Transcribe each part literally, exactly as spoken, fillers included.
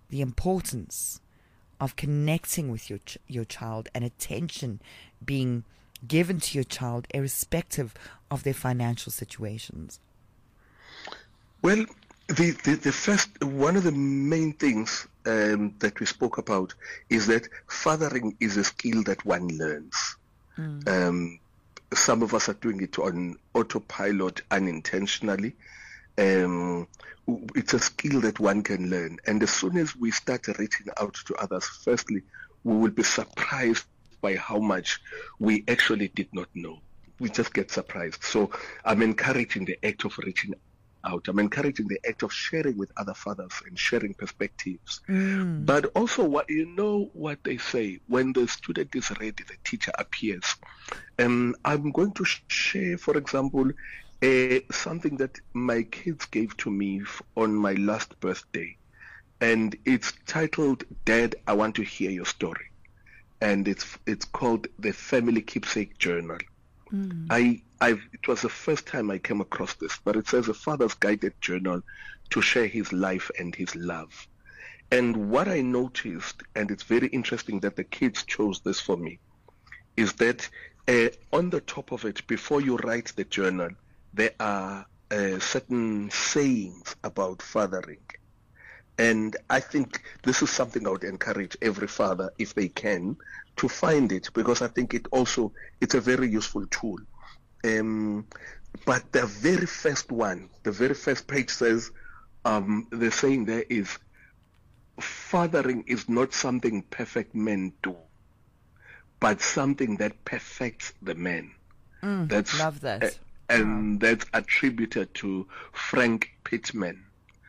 the importance of connecting with your ch- your child and attention being given to your child irrespective of their financial situations? Well, the, the, the first, one of the main things um, that we spoke about is that fathering is a skill that one learns. Mm. Um, some of us are doing it on autopilot unintentionally. Um, it's a skill that one can learn. And as soon as we start reaching out to others, firstly, we will be surprised by how much we actually did not know. We just get surprised. So I'm encouraging the act of reaching out. I'm encouraging the act of sharing with other fathers and sharing perspectives. Mm. But also, what you know what they say, when the student is ready, the teacher appears. Um, I'm going to share, for example, uh, something that my kids gave to me f- on my last birthday. And it's titled, Dad, I Want to Hear Your Story. And it's it's called the Family Keepsake Journal. Mm. I I've, it was the first time I came across this, but it says a father's guided journal to share his life and his love. And what I noticed, and it's very interesting that the kids chose this for me, is that uh, on the top of it, before you write the journal, there are uh, certain sayings about fathering. And I think this is something I would encourage every father, if they can, to find it, because I think it also, it's a very useful tool. Um, but the very first one, the very first page says, um, the saying there is, fathering is not something perfect men do, but something that perfects the man. Mm, that's, love that. Uh, and wow. That's attributed to Frank Pittman.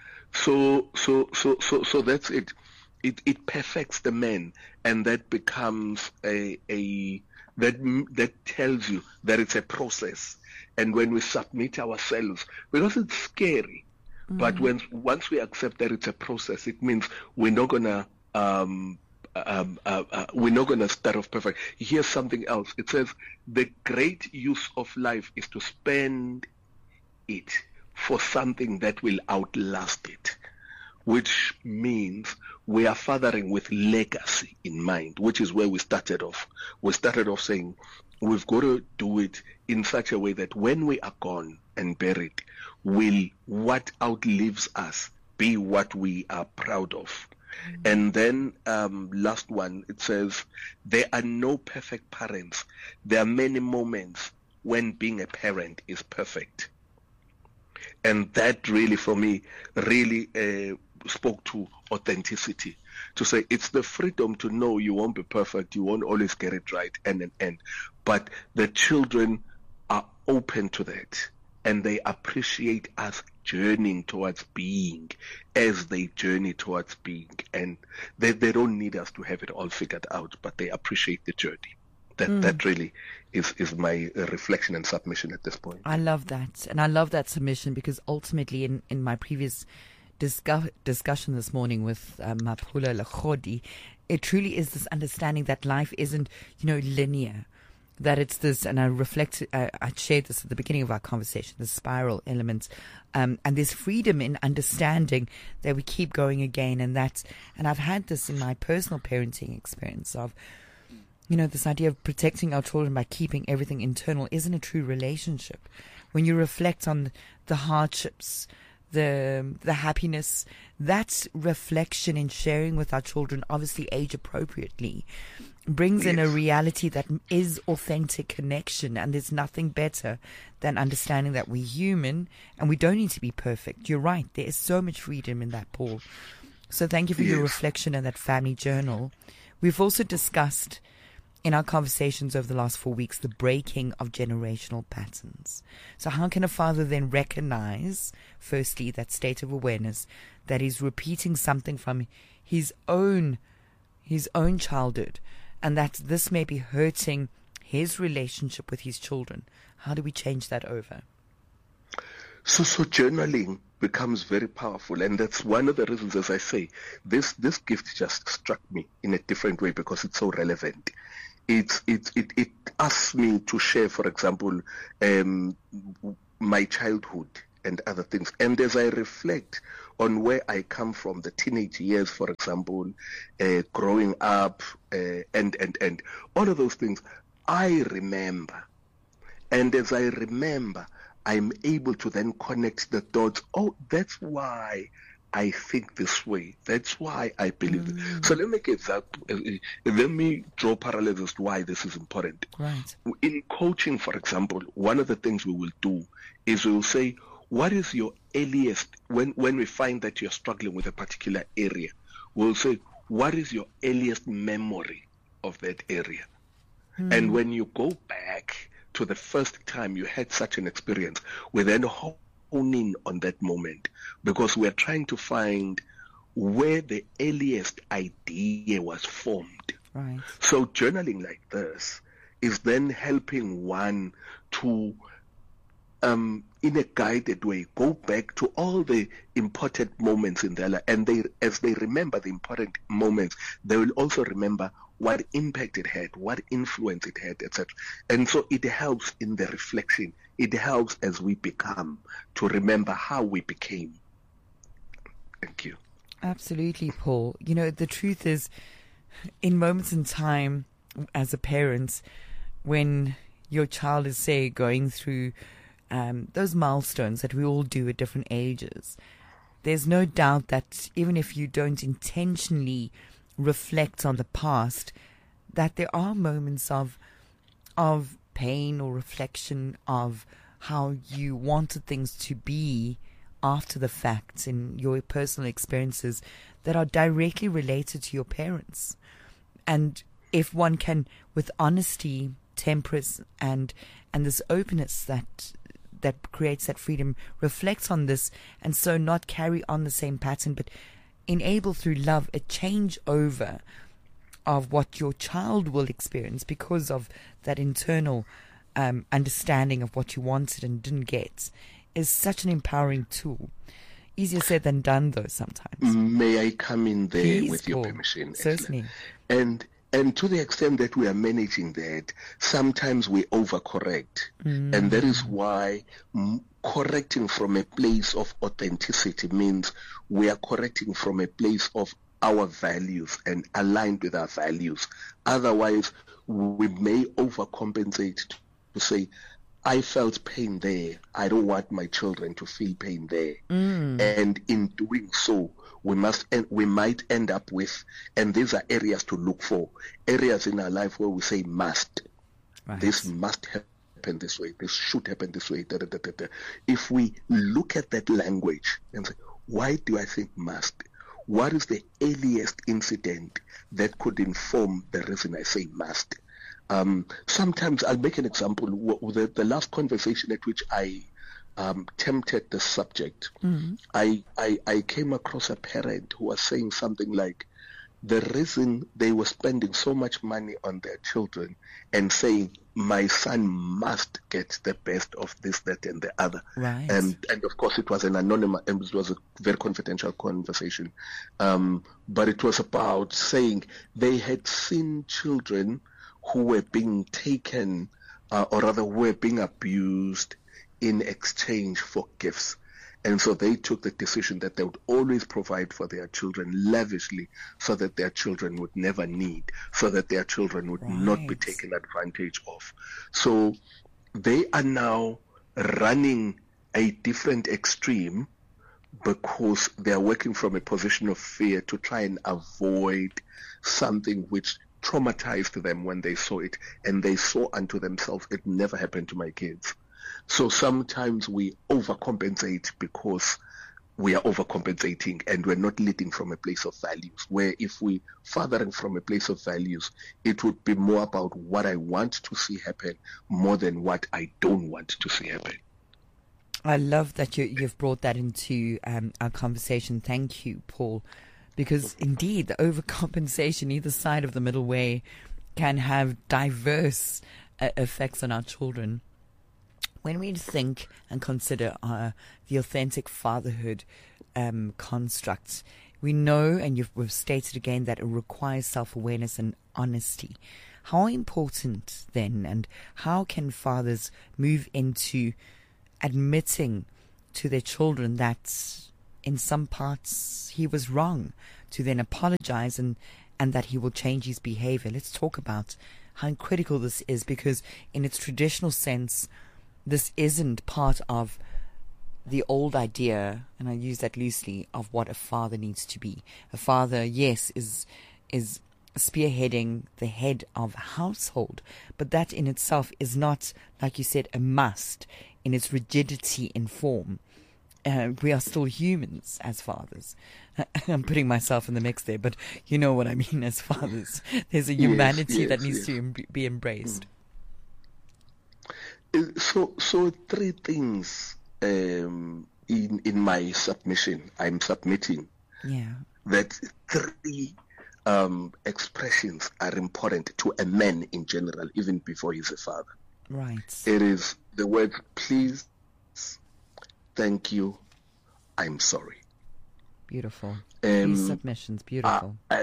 So, so, so, so, so that's it. It it perfects the man, and that becomes a a that that tells you that it's a process. And when we submit ourselves, because it's scary, mm. but when once we accept that it's a process, it means we're not gonna um, um uh, uh, we're not gonna start off perfect. Here's something else. It says the great use of life is to spend it for something that will outlast it, which means we are fathering with legacy in mind, which is where we started off. We started off saying we've got to do it in such a way that when we are gone and buried, will what outlives us be what we are proud of? Mm-hmm. And then um, last one, it says, there are no perfect parents. There are many moments when being a parent is perfect. And that really, for me, really uh, spoke to authenticity. To say it's the freedom to know you won't be perfect, you won't always get it right, and and and. But the children are open to that, and they appreciate us journeying towards being as they journey towards being. And they, they don't need us to have it all figured out, but they appreciate the journey. That mm. that really is, is my uh, reflection and submission at this point. I love that. And I love that submission, because ultimately in, in my previous discuss, discussion this morning with um, Mapula Lachodi, it truly is this understanding that life isn't, you know, linear. That it's this, and I reflected, uh, I shared this at the beginning of our conversation, the spiral element. Um, and there's freedom in understanding that we keep going again. And that's, and I've had this in my personal parenting experience of, you know, this idea of protecting our children by keeping everything internal isn't a true relationship. When you reflect on the hardships, the the happiness, that's reflection in sharing with our children, obviously age appropriately, brings in a reality that is authentic connection. And there's nothing better than understanding that we're human and we don't need to be perfect. You're right. There is so much freedom in that, Paul. So thank you for yes. your reflection in that family journal. We've also discussed in our conversations over the last four weeks, the breaking of generational patterns. So how can a father then recognize, firstly, that state of awareness that he's repeating something from his own, his own childhood, and that this may be hurting his relationship with his children? How do we change that over? So, so journaling becomes very powerful, and that's one of the reasons, as I say, this this gift just struck me in a different way because it's so relevant. It it it, it asks me to share, for example, um, my childhood and other things. And as I reflect on where I come from, the teenage years, for example, uh, growing up, uh, and, and, and all of those things, I remember. And as I remember, I'm able to then connect the dots. Oh, that's why I think this way. That's why I believe mm. it. So let me make exact, uh, let me draw parallels as to why this is important. Right. In coaching, for example, one of the things we will do is we will say, what is your earliest, when, when we find that you're struggling with a particular area, we'll say, what is your earliest memory of that area? Mm. And when you go back to the first time you had such an experience, we then hone in on that moment, because we're trying to find where the earliest idea was formed. Right. So journaling like this is then helping one to, um, in a guided way, go back to all the important moments in their life, and they, as they remember the important moments, they will also remember what impact it had, what influence it had, et cetera. And so it helps in the reflection. It helps as we become to remember how we became. Thank you. Absolutely, Paul. You know, the truth is, in moments in time, as a parent, when your child is, say, going through um, those milestones that we all do at different ages, there's no doubt that even if you don't intentionally reflect on the past, that there are moments of of pain or reflection of how you wanted things to be after the fact in your personal experiences that are directly related to your parents. And if one can, with honesty, temperance, and and this openness that that creates that freedom, reflect on this, and so not carry on the same pattern, but enable through love a changeover of what your child will experience because of that internal um, understanding of what you wanted and didn't get, is such an empowering tool. Easier said than done, though, sometimes. May I come in there Please, with your Paul. permission? Certainly. And and to the extent that we are managing that, sometimes we overcorrect. Mm. And that is why m- correcting from a place of authenticity means we are correcting from a place of our values and aligned with our values. Otherwise, we may overcompensate to say, I felt pain there. I don't want my children to feel pain there. Mm. And in doing so, we must en- we might end up with, and these are areas to look for, areas in our life where we say must. Right. This must happen this way. This should happen this way. Da, da, da, da, da. If we look at that language and say, why do I think must? What is the earliest incident that could inform the reason I say must? Um, sometimes I'll make an example. The, the last conversation at which I um, tempted the subject, mm-hmm. I, I I came across a parent who was saying something like, the reason they were spending so much money on their children and saying, my son must get the best of this, that, and the other. Right. And and of course it was an anonymous, it was a very confidential conversation. Um, but it was about saying they had seen children who were being taken, uh, or rather who were being abused in exchange for gifts. And so they took the decision that they would always provide for their children lavishly so that their children would never need, so that their children would right. not be taken advantage of. So they are now running a different extreme because they are working from a position of fear to try and avoid something which traumatized them when they saw it, and they saw unto themselves, it never happened to my kids. So sometimes we overcompensate because we are overcompensating and we're not leading from a place of values, where if we fathering from a place of values, it would be more about what I want to see happen more than what I don't want to see happen. I love that you, you've brought that into um, our conversation. Thank you, Paul, because indeed the overcompensation either side of the middle way can have diverse uh, effects on our children. When we think and consider uh, the authentic fatherhood um, construct, we know, and you've, we've stated again, that it requires self-awareness and honesty. How important then, and how can fathers move into admitting to their children that in some parts he was wrong, to then apologize and, and that he will change his behavior. Let's talk about how critical this is, because in its traditional sense, this isn't part of the old idea, and I use that loosely, of what a father needs to be. A father, yes, is is spearheading the head of a household, but that in itself is not, like you said, a must in its rigidity in form. Uh, we are still humans as fathers. I'm putting myself in the mix there, but you know what I mean as fathers. There's a humanity yes, yes, that needs yes. to em- be embraced. So, so three things um, in in my submission. I'm submitting Yeah. that three um, expressions are important to a man in general, even before he's a father. Right. It is the word please, thank you, I'm sorry. Beautiful. Um, These submissions, beautiful. Uh,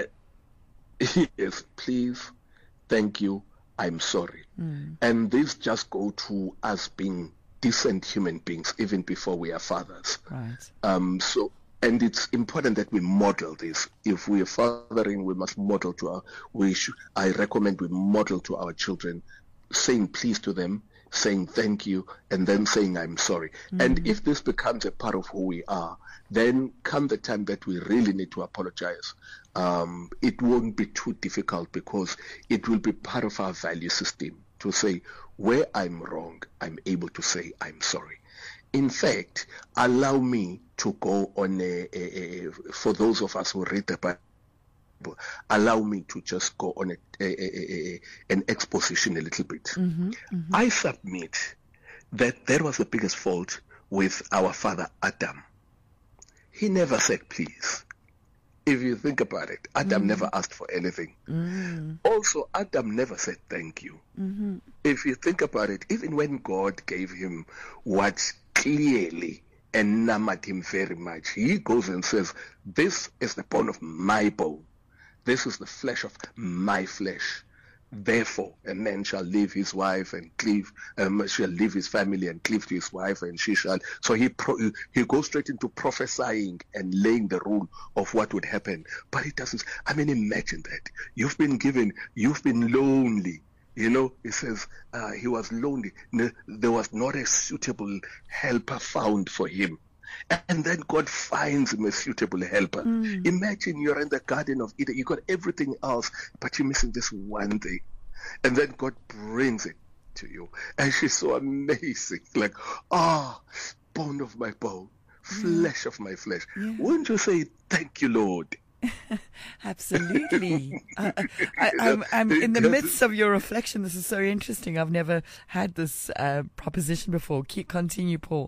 I, yes, please, thank you, I'm sorry. Mm. And these just go to us being decent human beings, even before we are fathers. Right. Um, so, and it's important that we model this. If we are fathering, we must model to our. We should. I recommend we model to our children, saying please to them, saying thank you, and then saying I'm sorry. Mm. And if this becomes a part of who we are, then come the time that we really need to apologize, um, it won't be too difficult, because it will be part of our value system to say where I'm wrong, I'm able to say I'm sorry. In fact, allow me to go on a, a, a for those of us who read the Bible, allow me to just go on a, a, a, a, an exposition a little bit. Mm-hmm, mm-hmm. I submit that that was the biggest fault with our father Adam. He never said please. If you think about it, Adam mm. never asked for anything. Mm. Also, Adam never said thank you. Mm-hmm. If you think about it, even when God gave him what clearly enamored him very much, he goes and says, this is the bone of my bone. This is the flesh of my flesh. Therefore, a man shall leave his wife and cleave, um, shall leave his family and cleave to his wife, and she shall. So he pro, he goes straight into prophesying and laying the rule of what would happen. But it doesn't. I mean, imagine that you've been given, you've been lonely. You know, it says uh, he was lonely. No, there was not a suitable helper found for him. And then God finds him a suitable helper. Mm. Imagine you're in the Garden of Eden. You got everything else, but you're missing this one thing. And then God brings it to you. And she's so amazing. Like, ah, oh, bone of my bone, flesh yeah. of my flesh. Yeah. Wouldn't you say, thank you, Lord? Absolutely. uh, I, I'm, I'm in the midst of your reflection. This is so interesting. I've never had this uh, proposition before. Keep continue, Paul.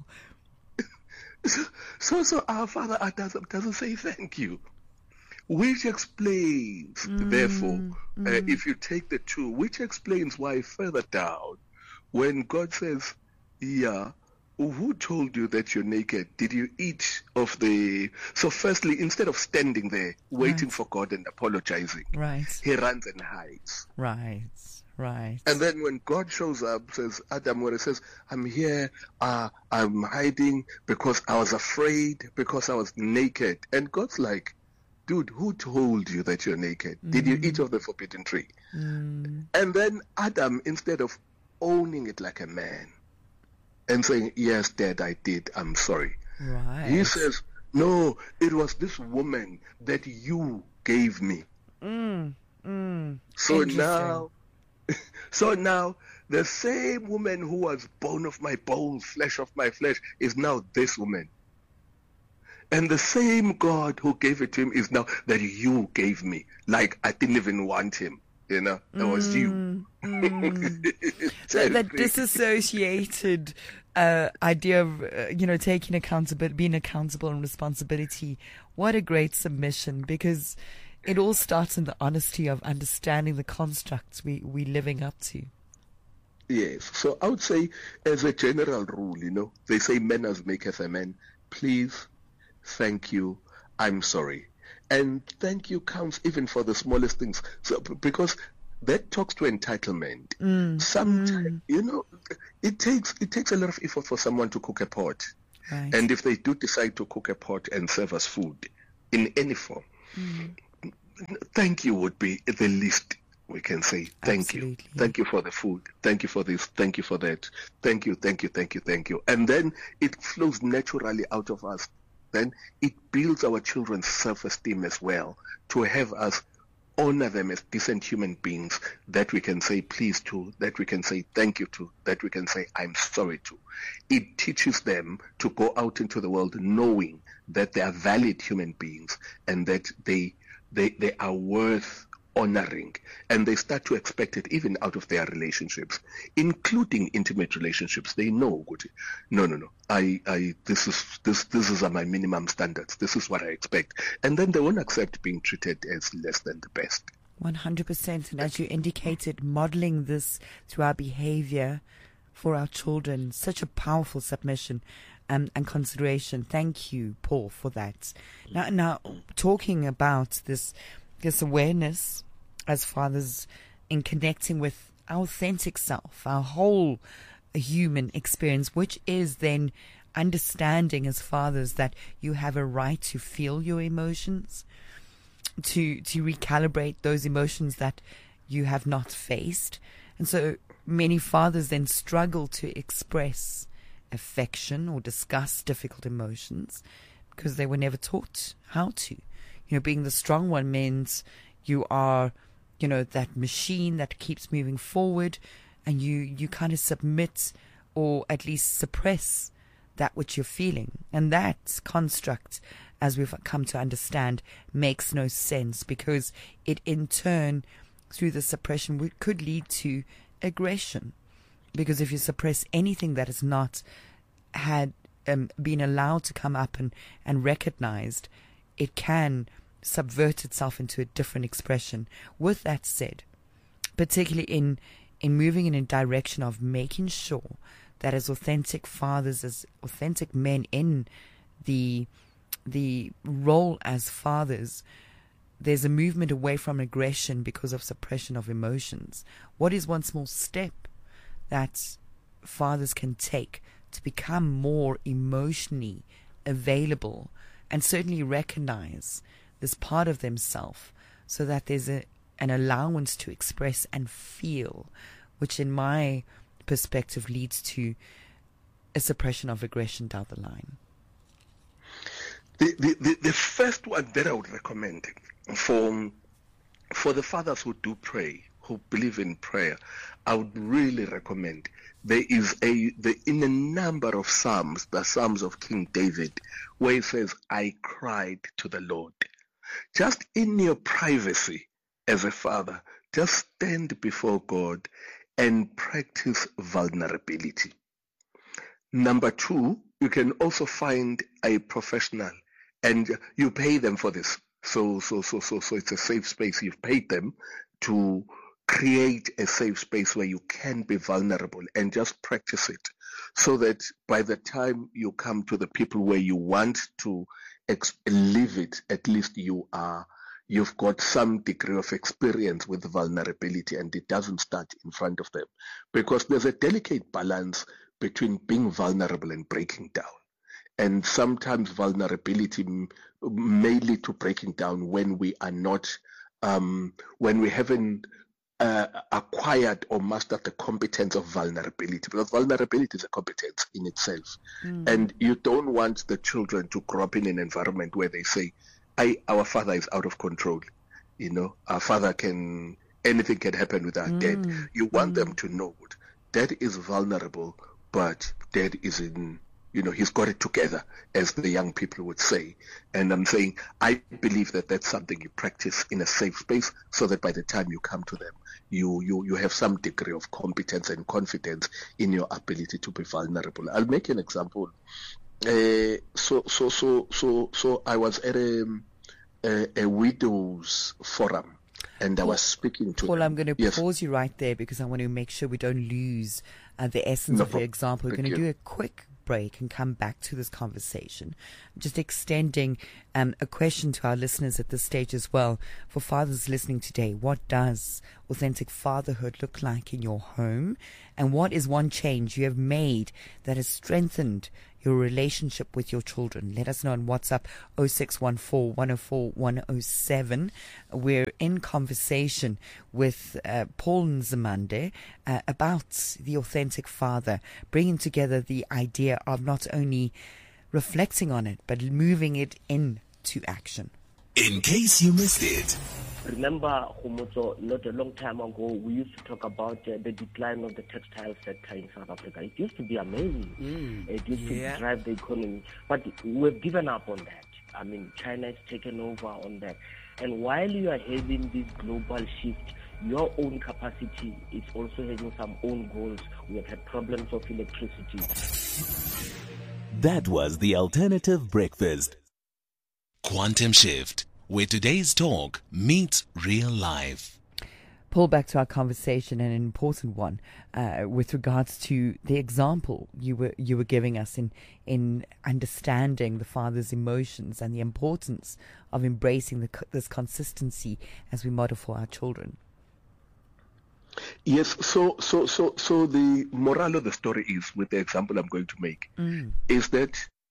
So, so our Father doesn't, doesn't say thank you, which explains, mm, therefore, mm. Uh, if you take the two, which explains why further down, when God says, yeah, who told you that you're naked? Did you eat of the... So firstly, instead of standing there, waiting right. for God and apologizing, right. he runs and hides. Right. Right. And then when God shows up, says, Adam, when he says, I'm here, uh, I'm hiding because I was afraid, because I was naked. And God's like, dude, who told you that you're naked? Mm. Did you eat of the forbidden tree? Mm. And then Adam, instead of owning it like a man and saying, yes, Dad, I did, I'm sorry. Right. He says, no, it was this woman that you gave me. Mm. Mm. So now... So now, the same woman who was bone of my bones, flesh of my flesh, is now this woman. And the same God who gave it to him is now that you gave me. Like, I didn't even want him, you know? That mm, was you. Mm. So that disassociated uh, idea of, uh, you know, taking accountability, being accountable and responsibility. What a great submission, because... it all starts in the honesty of understanding the constructs we, we're living up to. Yes. So I would say, as a general rule, you know, they say manners maketh a man. Please, thank you, I'm sorry. And thank you counts even for the smallest things. So because that talks to entitlement. Mm. Sometimes, mm. you know, it takes it takes a lot of effort for someone to cook a pot. Right. And if they do decide to cook a pot and serve us food in any form, mm. thank you would be the least we can say. Thank Absolutely. you. Thank you for the food. Thank you for this. Thank you for that. Thank you, thank you, thank you, thank you. And then it flows naturally out of us. Then it builds our children's self-esteem as well, to have us honor them as decent human beings that we can say please to, that we can say thank you to, that we can say I'm sorry to. It teaches them to go out into the world knowing that they are valid human beings and that they they they are worth honoring, and they start to expect it even out of their relationships, including intimate relationships. They know, no, no, no, I, I, this is this, this is my minimum standards. This is what I expect, and then they won't accept being treated as less than the best. One hundred percent, and as you indicated, modeling this through our behavior for our children, such a powerful submission um, and consideration. Thank you, Paul, for that. Now, now talking about this, this awareness as fathers in connecting with our authentic self, our whole human experience, which is then understanding as fathers that you have a right to feel your emotions, to to recalibrate those emotions that you have not faced. And so many fathers then struggle to express affection or discuss difficult emotions because they were never taught how to. You know, being the strong one means you are, you know, that machine that keeps moving forward, and you, you kind of submit or at least suppress that which you're feeling. And that construct, as we've come to understand, makes no sense, because it in turn, through the suppression, could lead to aggression. Because if you suppress anything that has not had um, been allowed to come up and, and recognized, it can subvert itself into a different expression. With that said, particularly in in moving in a direction of making sure that as authentic fathers, as authentic men in the the role as fathers, there's a movement away from aggression because of suppression of emotions. What is one small step that fathers can take to become more emotionally available and certainly recognize this part of themselves, so that there's a, an allowance to express and feel, which in my perspective leads to a suppression of aggression down the line? The, the, the, the first one that I would recommend for, for the fathers who do pray, who believe in prayer, I would really recommend, there is a, the, in a number of Psalms, the Psalms of King David, where he says, I cried to the Lord. Just in your privacy as a father, just stand before God and practice vulnerability. Number two, you can also find a professional and you pay them for this. So, so, so, so, so it's a safe space. You've paid them to create a safe space where you can be vulnerable and just practice it, so that by the time you come to the people where you want to ex- live it, at least you are, you've got some degree of experience with vulnerability, and it doesn't start in front of them, because there's a delicate balance between being vulnerable and breaking down. And sometimes vulnerability may lead to breaking down when we are not, um, when we haven't uh, acquired or mastered the competence of vulnerability, because vulnerability is a competence in itself. Mm. And you don't want the children to grow up in an environment where they say, I, our father is out of control. You know, our father can, anything can happen with our mm. dad. You want mm. them to know dad is vulnerable, but dad is in, you know, he's got it together, as the young people would say. And I'm saying, I believe that that's something you practice in a safe space, so that by the time you come to them, you, you, you have some degree of competence and confidence in your ability to be vulnerable. I'll make an example. Uh, so, so, so, so, so I was at a, a, a widows forum, and I was speaking to Paul, them. I'm going to yes. pause you right there, because I want to make sure we don't lose uh, the essence no of your example. We're going to do a quick break and come back to this conversation. Just extending um, a question to our listeners at this stage as well. For fathers listening today, what does authentic fatherhood look like in your home? And what is one change you have made that has strengthened your relationship with your children? Let us know on WhatsApp oh six one four, one oh four, one oh seven. We're in conversation with uh, Paul Nzimande uh, about the authentic father, bringing together the idea of not only reflecting on it, but moving it into action. In case you missed it. Remember, Khomotso, not a long time ago, we used to talk about uh, the decline of the textile sector in South Africa. It used to be amazing. Mm, it used yeah. to drive the economy. But we've given up on that. I mean, China has taken over on that. And while you are having this global shift, your own capacity is also having some own goals. We have had problems of electricity. That was the Alternative Breakfast. Quantum Shift, where today's talk meets real life. Pull back to our conversation, an important one, uh, with regards to the example you were you were giving us in in understanding the father's emotions and the importance of embracing the, this consistency as we model for our children. Yes, so so so so the moral of the story is, with the example I'm going to make, mm. is that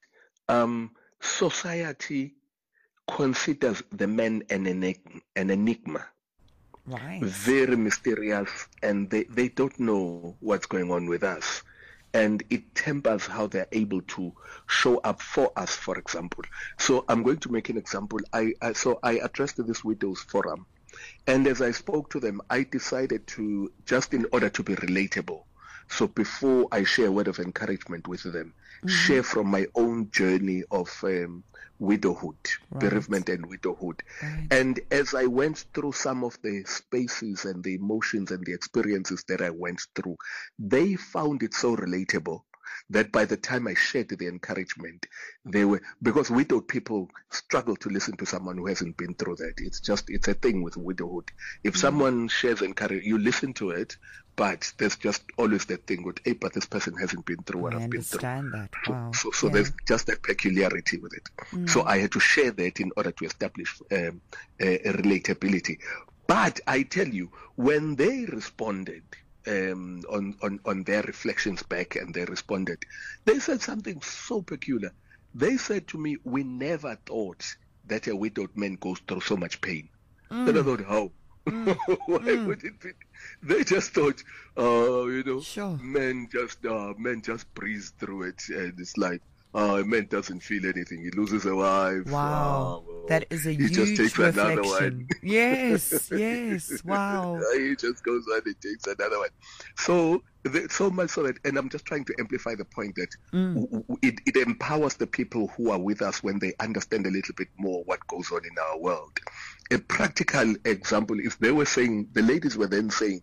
um, society considers the man an enigma, an enigma. Right. Very mysterious, and they, they don't know what's going on with us. And it tempers how they're able to show up for us, for example. So I'm going to make an example. I, I So I addressed this widows forum. And as I spoke to them, I decided to, just in order to be relatable, so before I share a word of encouragement with them, mm-hmm. share from my own journey of um, widowhood, right. bereavement and widowhood. Right. And as I went through some of the spaces and the emotions and the experiences that I went through, they found it so relatable that by the time I shared the encouragement, they were, because widowed people struggle to listen to someone who hasn't been through that. It's just, it's a thing with widowhood. If mm-hmm. someone shares encouragement, you listen to it, but there's just always that thing with, hey, but this person hasn't been through what I I've been through. I understand that. Wow. So, so, so yeah. there's just that peculiarity with it. Mm. So I had to share that in order to establish um, a, a relatability. But I tell you, when they responded um, on, on, on their reflections back and they responded, they said something so peculiar. They said to me, we never thought that a widowed man goes through so much pain. Mm. And I thought, how? Mm. Why mm. would it be? They just thought, uh, you know, sure. men just uh, men just breeze through it, and it's like, uh, a man doesn't feel anything. He loses a wife. Wow, uh, well, that is a he huge just takes reflection. another one. Yes, yes, wow. He just goes on and takes another one. So, so much so that, and I'm just trying to amplify the point that mm. w- w- it, it empowers the people who are with us when they understand a little bit more what goes on in our world. A practical example is they were saying, the ladies were then saying,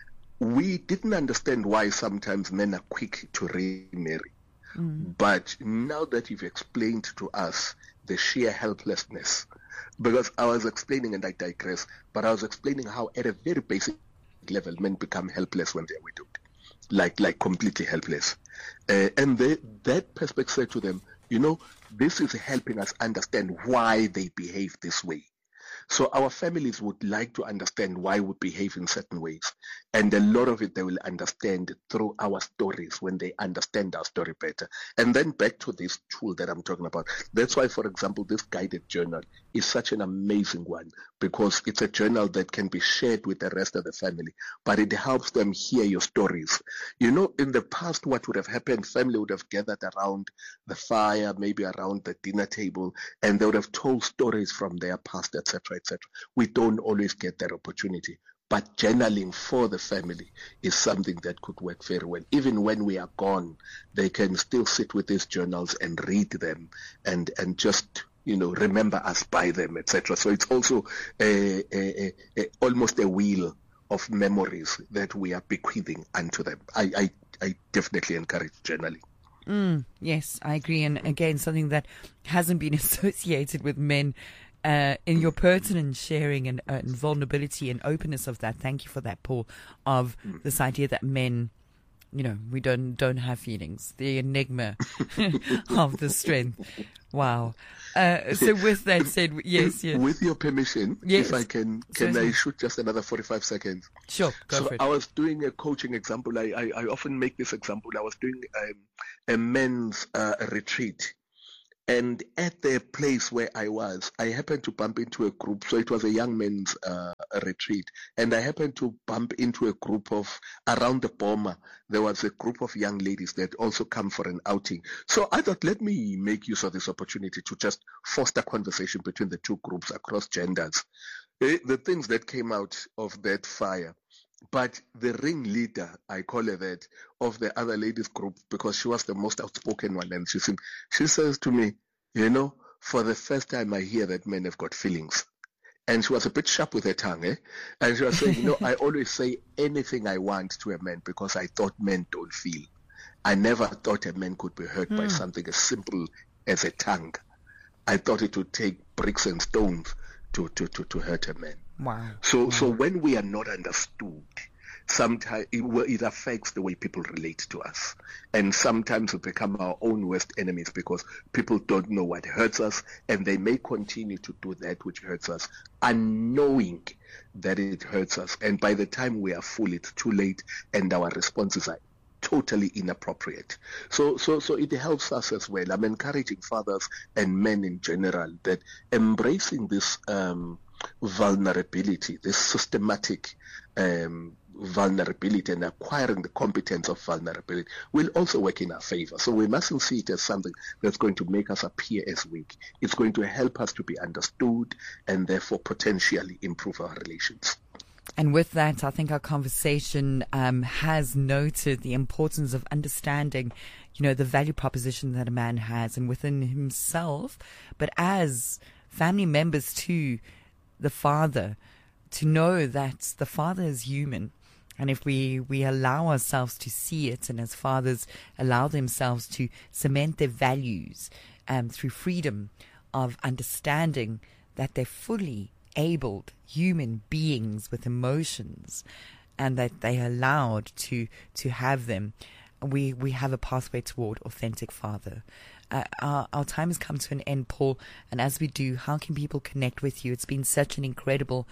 we didn't understand why sometimes men are quick to remarry. Mm. But now that you've explained to us the sheer helplessness, because I was explaining, and I digress, but I was explaining how at a very basic level men become helpless when they're widowed, like like completely helpless. Uh, and they, that perspective said to them, you know, this is helping us understand why they behave this way. So our families would like to understand why we behave in certain ways. And a lot of it they will understand through our stories when they understand our story better. And then back to this tool that I'm talking about. That's why, for example, this guided journal is such an amazing one, because it's a journal that can be shared with the rest of the family, but it helps them hear your stories. You know, in the past, what would have happened, family would have gathered around the fire, maybe around the dinner table, and they would have told stories from their past, et cetera, et cetera. We don't always get that opportunity. But journaling for the family is something that could work very well. Even when we are gone, they can still sit with these journals and read them and, and just, you know, remember us by them, et cetera. So it's also a, a, a, almost a wheel of memories that we are bequeathing unto them. I, I, I definitely encourage journaling. Mm, yes, I agree. And again, something that hasn't been associated with men Uh, in your pertinent sharing and, uh, and vulnerability and openness of that. Thank you for that, Paul, of this idea that men you know, we don't don't have feelings. The enigma of the strength. Wow. Uh, so with that said, yes, yes. With your permission, yes. if I can, can Certainly. I shoot just another forty-five seconds? Sure, go so for it. I was doing a coaching example. I, I, I often make this example. I was doing um, a men's uh, retreat. And at the place where I was, I happened to bump into a group. So it was a young men's uh, retreat. And I happened to bump into a group of, around the Boma, there was a group of young ladies that also come for an outing. So I thought, let me make use of this opportunity to just foster conversation between the two groups across genders. The, the things that came out of that fire. But the ringleader, I call her that, of the other ladies group, because she was the most outspoken one, and she said, she says to me, you know, for the first time I hear that men have got feelings. And she was a bit sharp with her tongue, eh? And she was saying, you know, I always say anything I want to a man because I thought men don't feel. I never thought a man could be hurt mm. by something as simple as a tongue. I thought it would take bricks and stones to, to, to, to hurt a man. Wow. So, wow. so when we are not understood, sometimes it, it affects the way people relate to us. And sometimes we become our own worst enemies because people don't know what hurts us, and they may continue to do that which hurts us, unknowing that it hurts us. And by the time we are full, it's too late, and our responses are totally inappropriate. So, so, so it helps us as well. I'm encouraging fathers and men in general that embracing this um, vulnerability, this systematic um, vulnerability and acquiring the competence of vulnerability will also work in our favor. So we mustn't see it as something that's going to make us appear as weak. It's going to help us to be understood and therefore potentially improve our relations. And with that, I think our conversation um, has noted the importance of understanding, you know, the value proposition that a man has and within himself, but as family members to the father, to know that the father is human. And if we, we allow ourselves to see it, and as fathers allow themselves to cement their values um, through freedom of understanding that they're fully abled human beings with emotions and that they are allowed to to have them, we we have a pathway toward authentic father. Uh, our, our time has come to an end, Paul, and as we do, how can people connect with you? It's been such an incredible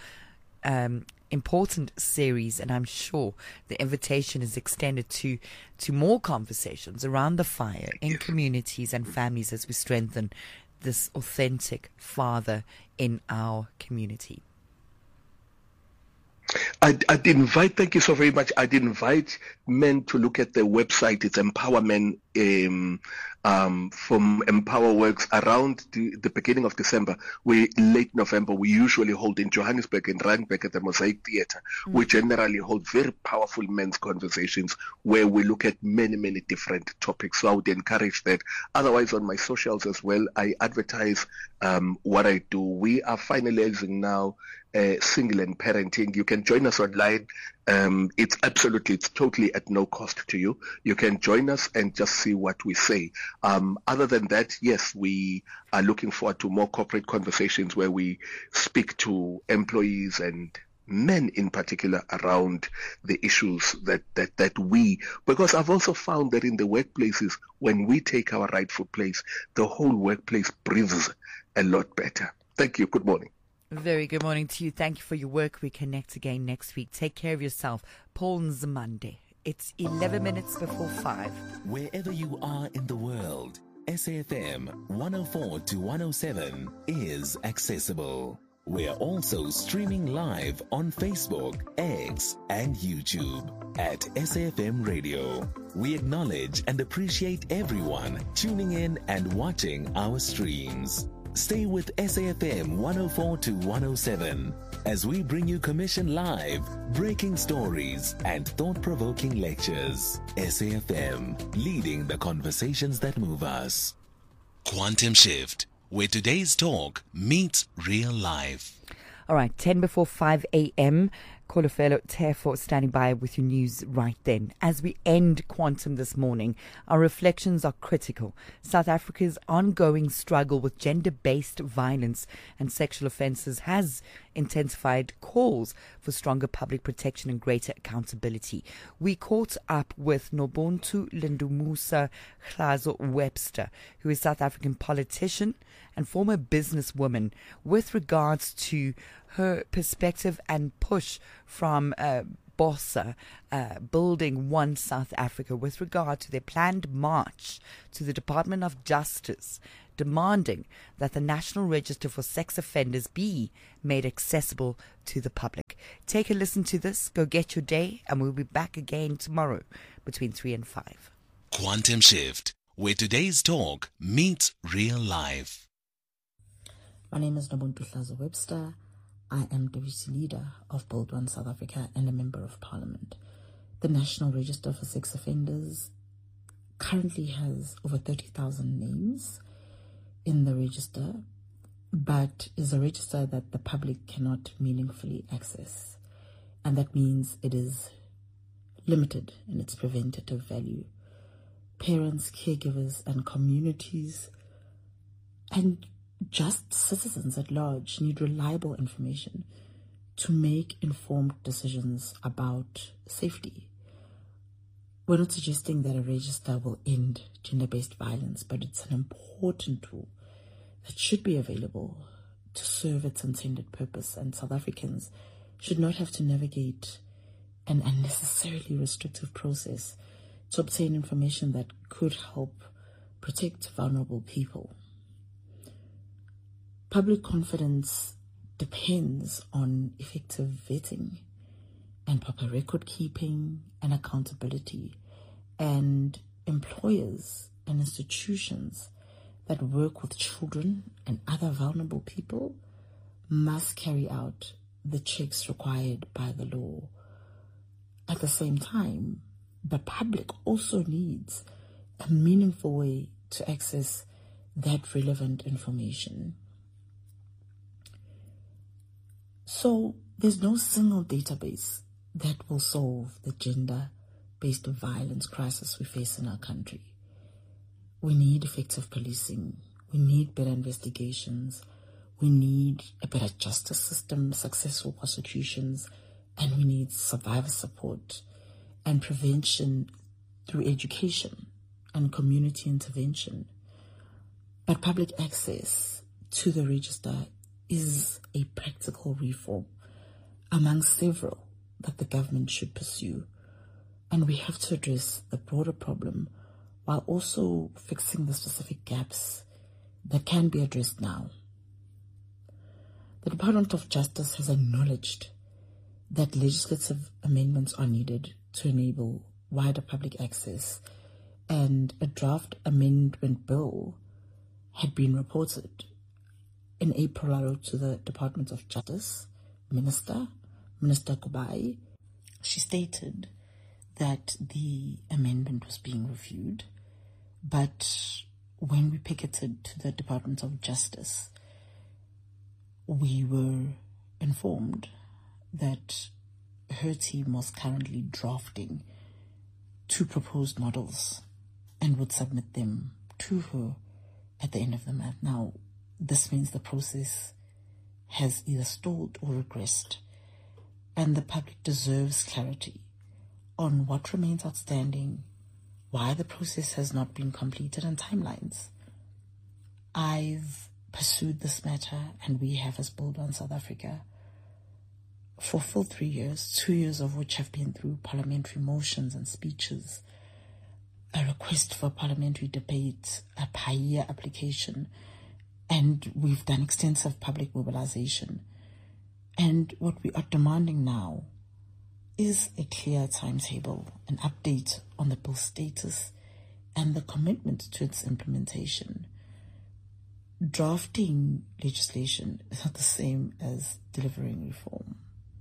um important series, and I'm sure the invitation is extended to to more conversations around the fire in communities and families as we strengthen this authentic father in our community. I'd, I'd invite, thank you so very much. I'd invite men to look at the website. It's Empowerment um, um, from Empower Works around the, the beginning of December. We late November. We usually hold in Johannesburg and Randburg at the Mosaic Theatre. Mm-hmm. We generally hold very powerful men's conversations where we look at many, many different topics. So I would encourage that. Otherwise, on my socials as well, I advertise um, what I do. We are finalizing now Uh, single and parenting. You can join us online. Um, it's absolutely, it's totally at no cost to you. You can join us and just see what we say. Um, other than that, yes, we are looking forward to more corporate conversations where we speak to employees and men in particular around the issues that, that, that we, because I've also found that in the workplaces, when we take our rightful place, the whole workplace breathes a lot better. Thank you. Good morning. Very good morning to you. Thank you for your work. We connect again next week. Take care of yourself. Paul Nzimande. It's eleven minutes before five. Wherever you are in the world, S A F M one oh four to one oh seven is accessible. We're also streaming live on Facebook, X, and YouTube at S A F M Radio. We acknowledge and appreciate everyone tuning in and watching our streams. Stay with S A F M one oh four to one oh seven as we bring you Commission Live, breaking stories, and thought-provoking lectures. S A F M, leading the conversations that move us. Quantum Shift, where today's talk meets real life. All right, ten before five a.m. Kolofelo Tefo standing by with your news right then. As we end Quantum this morning, our reflections are critical. South Africa's ongoing struggle with gender-based violence and sexual offences has intensified calls for stronger public protection and greater accountability. We caught up with Nobuntu Lindumusa Hlazo Webster, who is a South African politician and former businesswoman, with regards to her perspective and push from uh, BOSA, uh, Building One South Africa, with regard to their planned march to the Department of Justice, demanding that the National Register for Sex Offenders be made accessible to the public. Take a listen to this, go get your day, and we'll be back again tomorrow between three and five. Quantum Shift, where today's talk meets real life. My name is Nobuntu Hlazo Webster. I am Deputy Leader of Build One South Africa and a Member of Parliament. The National Register for Sex Offenders currently has over thirty thousand names in the register, but is a register that the public cannot meaningfully access. And that means it is limited in its preventative value. Parents, caregivers, and communities, and just citizens at large, need reliable information to make informed decisions about safety. We're not suggesting that a register will end gender-based violence, but it's an important tool that should be available to serve its intended purpose, and South Africans should not have to navigate an unnecessarily restrictive process to obtain information that could help protect vulnerable people. Public confidence depends on effective vetting and proper record keeping and accountability, and employers and institutions that work with children and other vulnerable people must carry out the checks required by the law. At the same time, the public also needs a meaningful way to access that relevant information. So there's no single database that will solve the gender-based violence crisis we face in our country. We need effective policing. We need better investigations. We need a better justice system, successful prosecutions, and we need survivor support and prevention through education and community intervention. But public access to the register is a practical reform among several that the government should pursue, and we have to address the broader problem while also fixing the specific gaps that can be addressed now. The Department of Justice has acknowledged that legislative amendments are needed to enable wider public access, and a draft amendment bill had been reported. In April, I wrote to the Department of Justice Minister, Minister Kubai. She stated that the amendment was being reviewed, but when we picketed to the Department of Justice, we were informed that her team was currently drafting two proposed models and would submit them to her at the end of the month. Now, this means the process has either stalled or regressed, and the public deserves clarity on what remains outstanding, why the process has not been completed, and timelines. I've pursued this matter, and we have as Build One South Africa, for full three years, two years of which have been through parliamentary motions and speeches, a request for parliamentary debate, a P A I A application, and we've done extensive public mobilization. And what we are demanding now is a clear timetable, an update on the bill's status, and the commitment to its implementation. Drafting legislation is not the same as delivering reform.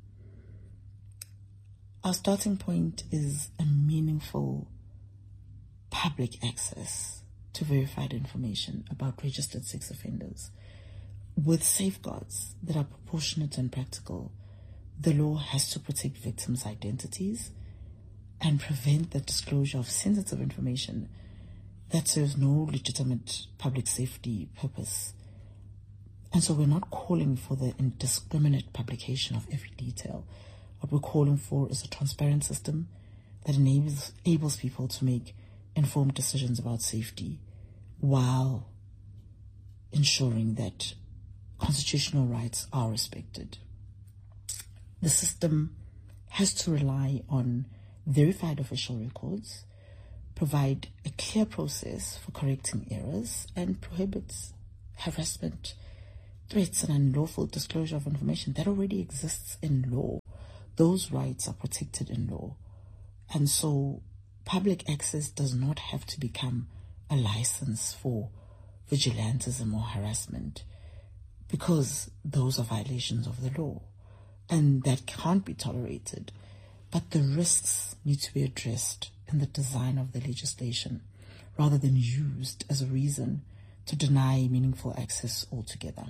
Our starting point is a meaningful public access to verified information about registered sex offenders with safeguards that are proportionate and practical, the law has to protect victims' identities and prevent the disclosure of sensitive information that serves no legitimate public safety purpose. And so we're not calling for the indiscriminate publication of every detail. What we're calling for is a transparent system that enables, enables people to make informed decisions about safety while ensuring that constitutional rights are respected. The system has to rely on verified official records, provide a clear process for correcting errors, and prohibits harassment, threats, and unlawful disclosure of information that already exists in law. Those rights are protected in law. And so public access does not have to become a license for vigilantism or harassment, because those are violations of the law, and that can't be tolerated. But the risks need to be addressed in the design of the legislation rather than used as a reason to deny meaningful access altogether.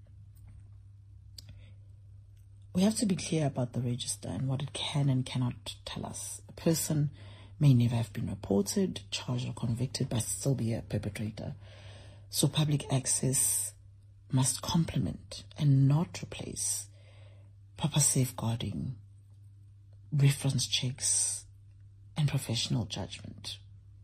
We have to be clear about the register and what it can and cannot tell us. A person may never have been reported, charged, or convicted, but still be a perpetrator. So public access must complement and not replace proper safeguarding, reference checks, and professional judgment.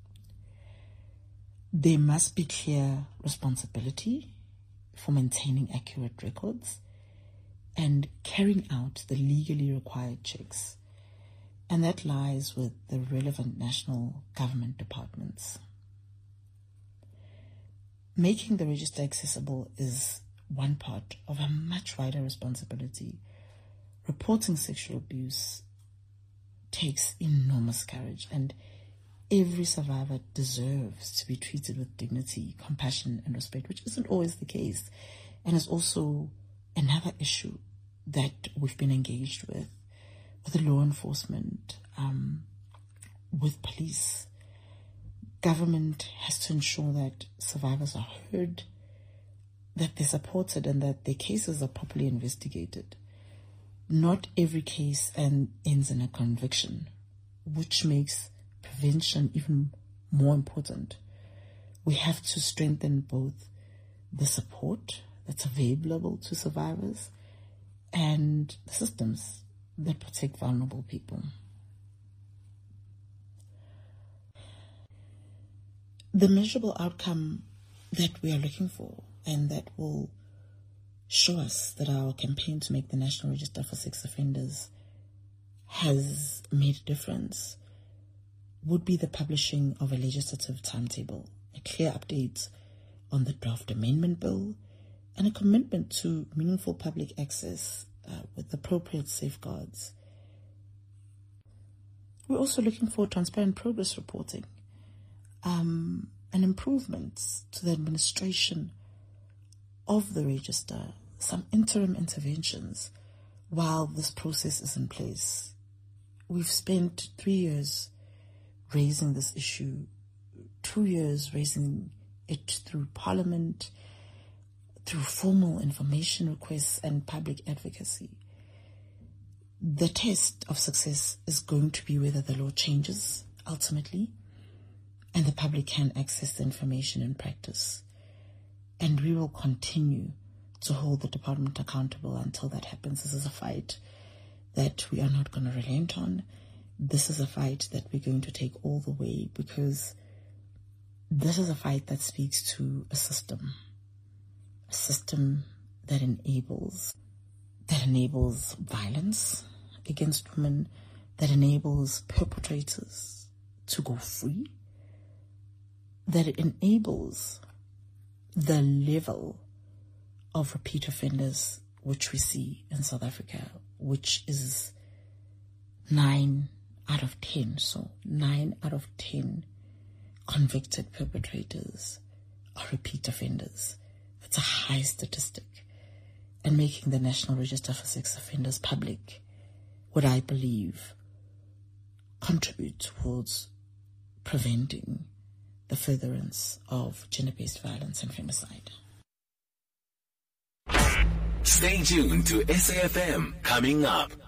There must be clear responsibility for maintaining accurate records and carrying out the legally required checks, and that lies with the relevant national government departments. Making the register accessible is one part of a much wider responsibility. Reporting sexual abuse takes enormous courage, and every survivor deserves to be treated with dignity, compassion, and respect, which isn't always the case, and is also another issue that we've been engaged with, with the law enforcement, um, with police. Government has to ensure that survivors are heard, that they're supported, and that their cases are properly investigated. Not every case and ends in a conviction, which makes prevention even more important. We have to strengthen both the support that's available to survivors and the systems that protect vulnerable people. The measurable outcome that we are looking for, and that will show us that our campaign to make the National Register for Sex Offenders has made a difference, would be the publishing of a legislative timetable, a clear update on the draft amendment bill, and a commitment to meaningful public access uh, with appropriate safeguards. We're also looking for transparent progress reporting um, and improvements to the administration of the register, some interim interventions while this process is in place. We've spent three years raising this issue, two years raising it through Parliament, through formal information requests and public advocacy. The test of success is going to be whether the law changes ultimately and the public can access the information in practice. And we will continue to hold the department accountable until that happens. This is a fight that we are not going to relent on. This is a fight that we're going to take all the way, because this is a fight that speaks to a system, a system that enables, that enables violence against women, that enables perpetrators to go free, that it enables the level of repeat offenders which we see in South Africa, which is nine out of ten. So nine out of ten convicted perpetrators are repeat offenders. That's a high statistic. And making the National Register for Sex Offenders public would, I believe, contribute towards preventing the furtherance of gender-based violence and femicide. Stay tuned to S A F M. Coming up,